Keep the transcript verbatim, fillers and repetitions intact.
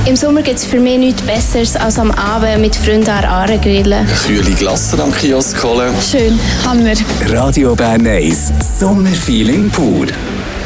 Im Sommer gibt es für mich nichts Besseres als am Abend mit Freunden an der Aare grillen. Kühle Glasse am Kiosk holen. Schön, Hammer. Radio Bern eins, Sommerfeeling pur.